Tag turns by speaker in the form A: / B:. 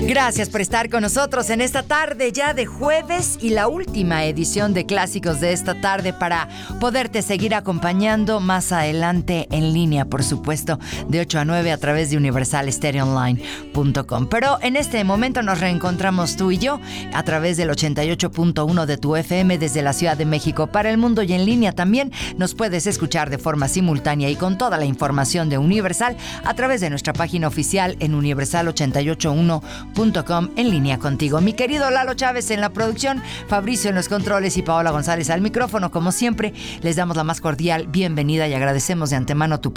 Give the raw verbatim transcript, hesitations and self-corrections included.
A: Gracias por estar con nosotros en esta tarde ya de jueves y la última edición de Clásicos de esta tarde para poderte seguir acompañando más adelante en línea, por supuesto, de ocho a nueve a través de universal stereo online punto com. Pero en este momento nos reencontramos tú y yo a través del ochenta y ocho punto uno de tu F M desde la Ciudad de México para el mundo, y en línea también nos puedes escuchar de forma simultánea y con toda la información de Universal a través de nuestra página oficial en universal ochenta y ocho uno punto com, en línea contigo. Mi querido Lalo Chávez en la producción, Fabricio en los controles y Paola González al micrófono. Como siempre, les damos la más cordial bienvenida y agradecemos de antemano tu